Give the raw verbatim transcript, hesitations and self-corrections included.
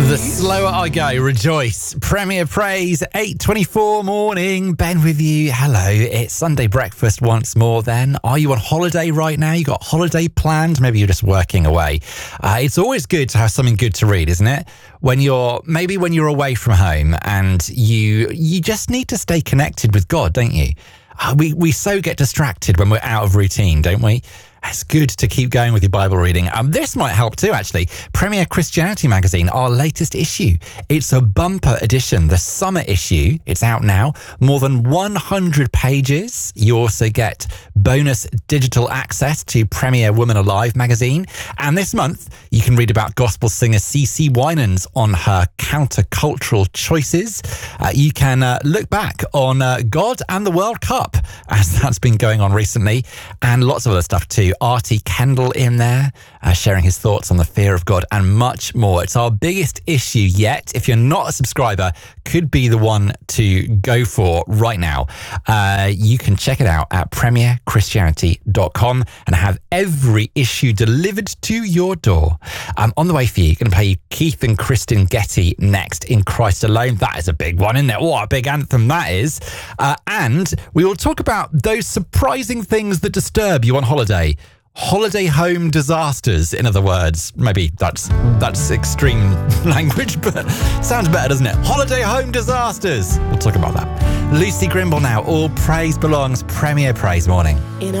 The slower I go, rejoice. Premier Praise, eight twenty-four morning. Ben with you. Hello, it's Sunday breakfast once more then. Are you on holiday right now? You got holiday planned? Maybe you're just working away. Uh, it's always good to have something good to read, isn't it? When you're, maybe when you're away from home and you you just need to stay connected with God, don't you? Uh, we, we so get distracted when we're out of routine, don't we? It's good to keep going with your Bible reading. Um, this might help too, actually. Premier Christianity magazine, our latest issue. It's a bumper edition, the summer issue. It's out now. More than one hundred pages. You also get bonus digital access to Premier Woman Alive magazine. And this month, you can read about gospel singer C C Winans on her countercultural choices. Uh, you can uh, look back on uh, God and the World Cup, as that's been going on recently, and lots of other stuff too. Artie Kendall in there, uh, sharing his thoughts on the fear of God and much more. It's our biggest issue yet. If you're not a subscriber, could be the one to go for right now. Uh, you can check it out at premier christianity dot com and have every issue delivered to your door. Um, on the way for you, going to play you Keith and Kristen Getty next, In Christ Alone. That is a big one, isn't it? What a big anthem that is. Uh, and we will talk about those surprising things that disturb you on holiday. Holiday home disasters, in other words. Maybe that's that's extreme language, but sounds better, doesn't it? Holiday home disasters. We'll talk about that. Lucy Grimble now. All praise belongs. Premier Praise morning. In